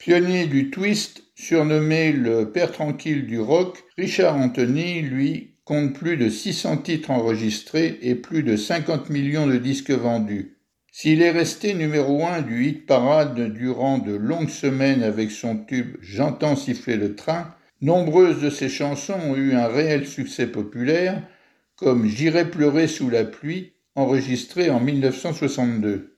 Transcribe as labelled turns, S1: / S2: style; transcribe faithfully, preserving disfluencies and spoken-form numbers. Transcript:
S1: Pionnier du twist, surnommé le père tranquille du rock, Richard Anthony, lui, compte plus de six cents titres enregistrés et plus de cinquante millions de disques vendus. S'il est resté numéro un du hit-parade durant de longues semaines avec son tube « J'entends siffler le train », nombreuses de ses chansons ont eu un réel succès populaire, comme « J'irai pleurer sous la pluie », enregistré en mille neuf cent soixante-deux.